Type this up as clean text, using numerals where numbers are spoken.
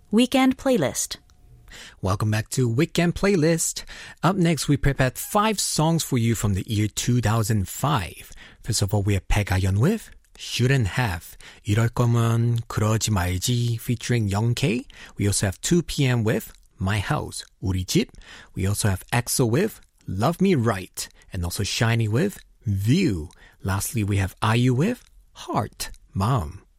Weekend Playlist. Welcome back to Weekend Playlist. Up next, we prepared 5 songs for you from the year 2005. First of all, we have 백아연 with Shouldn't Have. 이럴 거면 그러지 말지 featuring Young K. We also have 2PM with My House, 우리 집. We also have EXO with Love Me Right. And also Shiny with View. Lastly, we have IU with Heart, 마음.